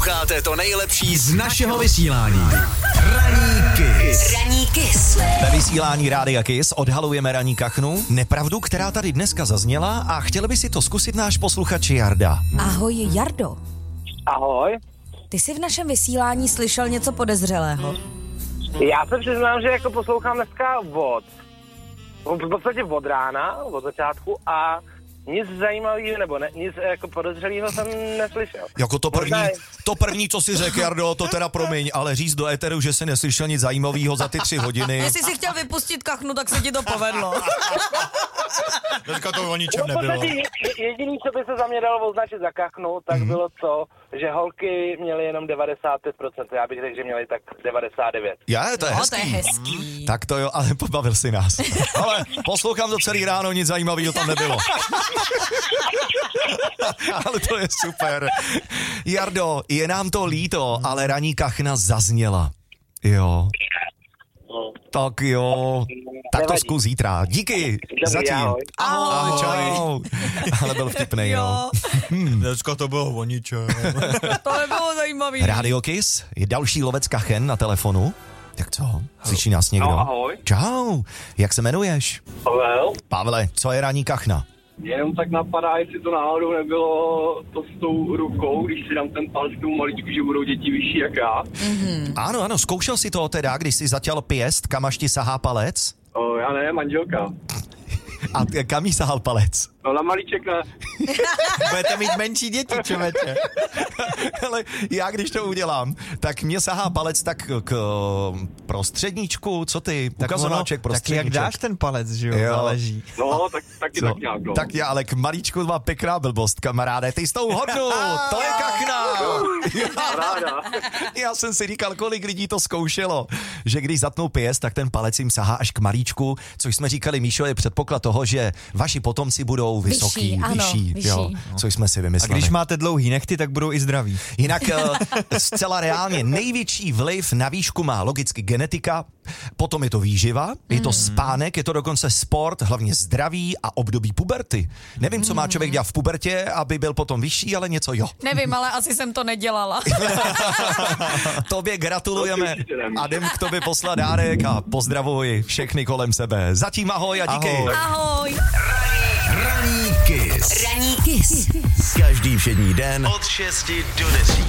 Posloucháte to nejlepší z našeho vysílání. Ranní Kiss. Ranní Kiss. Ve vysílání Rádia Kiss odhalujeme ranní kachnu, nepravdu, která tady dneska zazněla a chtěl by si to zkusit náš posluchač Jarda. Ahoj, Jardo. Ahoj. Ty jsi v našem vysílání slyšel něco podezřelého? Já se přiznám, že jako poslouchám dneska v podstatě od rána, od začátku a nic zajímavého nebo ne, nic jako podezřelého jsem neslyšel. Jako to první, co si řekl, Jardo, to teda promiň, ale říct do éteru, že jsi neslyšel nic zajímavého za ty 3 hodiny. Jestli jsi chtěl vypustit kachnu, tak se ti to povedlo. Dneska to o ničem nebylo. Jediný, co by se za mě dalo označit za kachnu, tak bylo to, že holky měly jenom 95%, já bych řekl, že měly tak 99%. To je hezký. To je hezký. Tak to jo, ale pobavil si nás. Ale poslouchám to celý ráno, nic zajímavého tam nebylo. Ale to je super. Jardo, je nám to líto, ale ranní kachna zazněla. Jo. Tak jo. Tak to zkus zítra. Díky. Zatím. Ahoj. Čau. Ale byl vtipnej, jo. Dneska to bylo o ničem. To nebylo zajímavý. Radio Kiss je další lovec kachen na telefonu. Tak co? Slyší nás někdo? No, ahoj. Čau. Jak se jmenuješ? Pavel. Pavle, co je ranní kachna? Jenom tak napadá, jestli to náhodou nebylo to s tou rukou, když si dám ten palec k tomu maličku, že budou děti vyšší jak já. Ano, zkoušel si to teda, když jsi zatěl pěst, kam až ti sahá palec? Já ne, manželka. A kam jí sahal palec? No na malíček ne. Budete mít menší děti, čověče. Ale já když to udělám, tak mě sahá palec tak k prostředníčku, co ty? Ukazováček, Tak jak dáš ten palec, že jo, záleží. No, taky tak nějak, no. Tak já, ale k malíčku má pěkná blbost, kamaráde, ty jsi to uhodnul, to je kachna. Ráda. Já jsem si říkal, kolik lidí to zkoušelo, že když zatnou pěst, tak ten palec jim sahá až k malíčku, což jsme říkali, Míšo, je předpoklad toho, že vaši potomci budou vyšší. Jo, což jsme si vymysleli. A když máte dlouhý nechty, tak budou i zdraví. Jinak zcela reálně největší vliv na výšku má logicky genetika, potom je to výživa, je to spánek, je to dokonce sport, hlavně zdraví a období puberty. Nevím, co má člověk dělat v pubertě, aby byl potom vyšší, ale něco jo. Nevím, ale asi jsem to nedělala. Tobě gratulujeme a jdem k tobě poslat dárek a pozdravuj všechny kolem sebe. Zatím ahoj a díky. Ahoj. Ranní Kiss. Ranní Kiss. Každý všední den od 6 do 10.